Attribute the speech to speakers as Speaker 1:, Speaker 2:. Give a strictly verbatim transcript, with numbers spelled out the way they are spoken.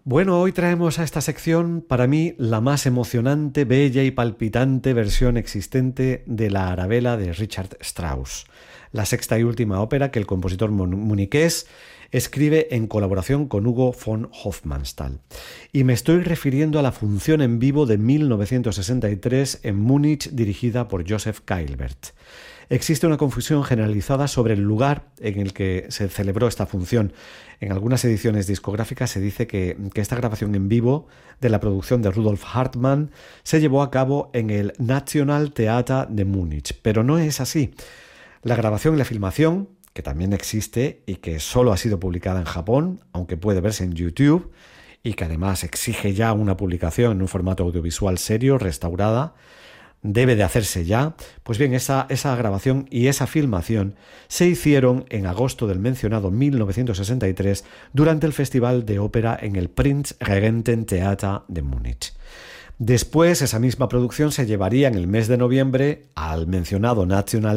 Speaker 1: Bueno, hoy traemos a esta sección, para mí, la más emocionante, bella y palpitante versión existente de la Arabella de Richard Strauss, la sexta y última ópera que el compositor muniqués escribe en colaboración con Hugo von Hofmannsthal. Y me estoy refiriendo a la función en vivo de mil novecientos sesenta y tres en Múnich, dirigida por Joseph Keilbert. Existe una confusión generalizada sobre el lugar en el que se celebró esta función. En algunas ediciones discográficas se dice que, que esta grabación en vivo de la producción de Rudolf Hartmann se llevó a cabo en el Nationaltheater de Múnich, pero no es así. La grabación y la filmación, que también existe y que solo ha sido publicada en Japón, aunque puede verse en YouTube, y que además exige ya una publicación en un formato audiovisual serio, restaurada, debe de hacerse ya. Pues bien, esa, esa grabación y esa filmación se hicieron en agosto del mencionado mil novecientos sesenta y tres durante el Festival de Ópera en el Prinzregententheater de Múnich. Después, esa misma producción se llevaría en el mes de noviembre al mencionado National